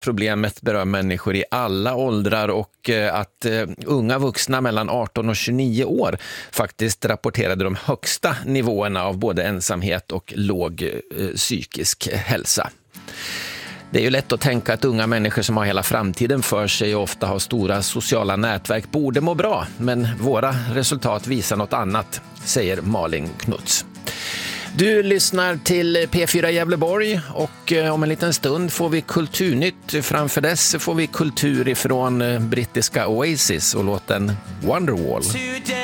problemet berör människor i alla åldrar och att unga vuxna mellan 18 och 29 år faktiskt rapporterade de högsta nivåerna av både ensamhet och låg psykisk hälsa. Det är ju lätt att tänka att unga människor som har hela framtiden för sig och ofta har stora sociala nätverk borde må bra, men våra resultat visar något annat, säger Malin Knuts. Du lyssnar till P4 Gävleborg och om en liten stund får vi kulturnytt. Framför dess får vi kultur ifrån brittiska Oasis och låten Wonderwall. Today